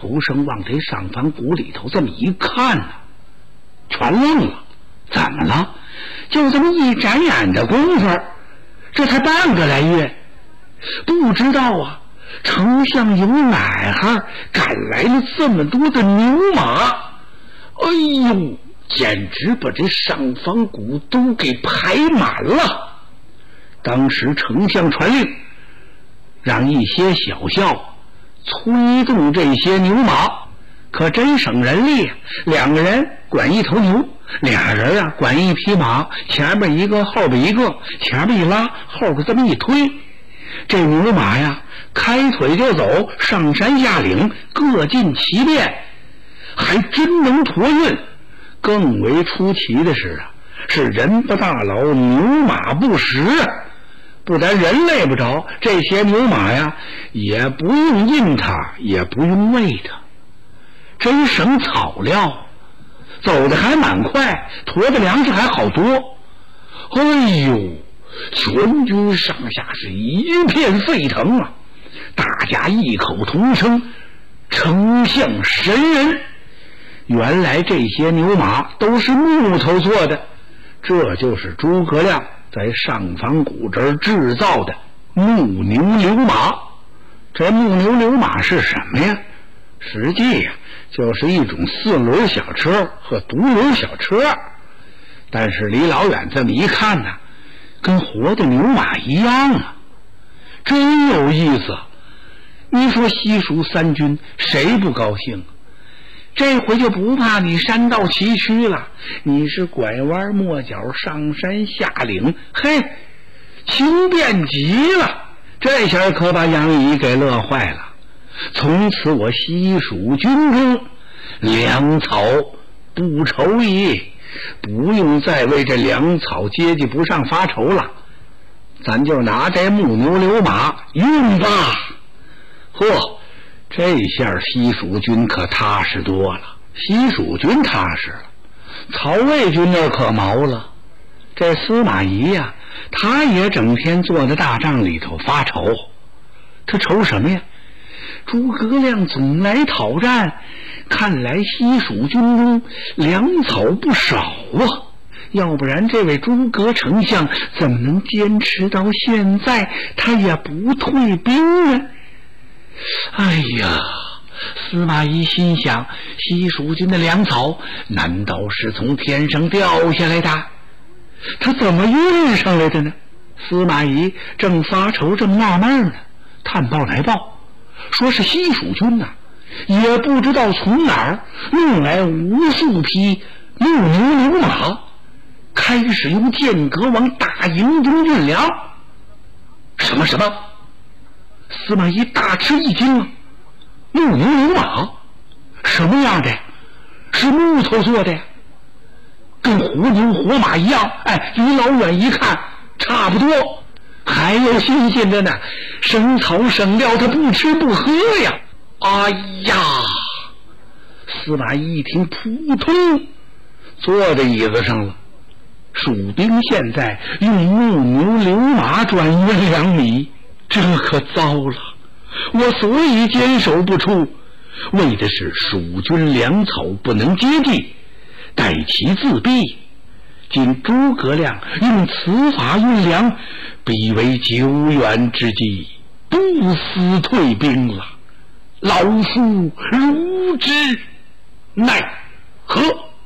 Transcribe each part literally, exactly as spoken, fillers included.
柔声往这上房谷里头这么一看呢、啊，全愣了。怎么了？就这么一眨眼的功夫，这才半个来月，不知道啊，丞相有哪哈赶来了这么多的牛马，哎呦，简直把这上房谷都给排满了。当时丞相传令，让一些小校催动这些牛马，可真省人力，两个人管一头牛，俩人啊管一匹马，前边一个后边一个，前边一拉，后边这么一推，这牛马呀开腿就走，上山下岭，各尽其便，还真能驮运。更为出奇的是啊，是人不大劳，牛马不食，不但人累不着，这些牛马呀也不用印它，也不用喂它，真省草料，走得还蛮快，驮的粮食还好多。哎呦，全军上下是一片沸腾啊，大家异口同声，丞相神人。原来这些牛马都是木头做的，这就是诸葛亮在上房谷这儿制造的木牛流马。这木牛流马是什么呀？实际呀、啊，就是一种四轮小车和独轮小车，但是离老远这么一看呢，跟活的牛马一样啊，真有意思。你说西蜀三军谁不高兴？这回就不怕你山道崎岖了，你是拐弯抹角，上山下岭，嘿，轻便极了。这下可把杨仪给乐坏了。从此我西蜀军中粮草不愁矣，不用再为这粮草阶级不上发愁了，咱就拿这木牛流马用吧。嚯，这下西蜀军可踏实多了。西蜀军踏实了，曹魏军那可毛了。这司马懿呀、啊，他也整天坐在大帐里头发愁。他愁什么呀？诸葛亮总来讨战，看来西蜀军中粮草不少啊，要不然这位诸葛丞相怎么能坚持到现在，他也不退兵呢？哎呀，司马懿心想，西蜀军的粮草难道是从天上掉下来的？他怎么运上来的呢？司马懿正发愁正纳闷呢，探报来报说是西蜀军呐、啊，也不知道从哪儿弄来无数匹木牛流马，开始用剑阁往大营中运粮。什么什么？司马懿大吃一惊啊！木牛流马什么样的？是木头做的呀，跟活牛活马一样。哎，离老远一看差不多，还有新鲜的呢，生草生料他不吃不喝呀。哎呀，司马懿一听，扑通坐在椅子上了。蜀兵现在用木牛流马转运粮米，这可糟了。我所以坚守不出，为的是蜀军粮草不能接济，待其自毙。今诸葛亮用此法运粮，必为久远之计，不思退兵了。老夫如之奈何？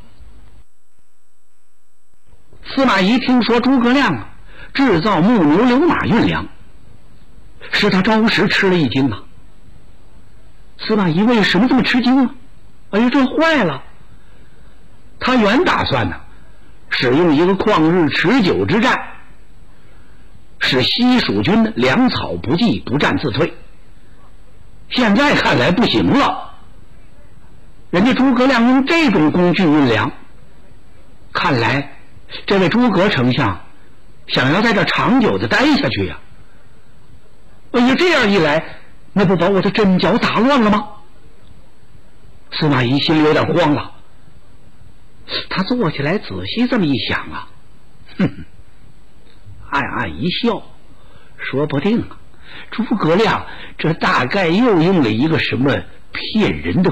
司马懿听说诸葛亮制造木牛流马运粮，使他着实吃了一惊啊。司马懿为什么这么吃惊啊？哎呀，这坏了！他原打算呢，使用一个旷日持久之战，使西蜀军粮草不济，不战自退。现在看来不行了，人家诸葛亮用这种工具运粮，看来这位诸葛丞相想要在这长久的待下去呀、啊。哎呀，这样一来，那不把我的阵脚打乱了吗？司马懿心里有点慌了。他坐起来仔细这么一想啊，哼，暗暗一笑，说不定啊，诸葛亮这大概又用了一个什么骗人的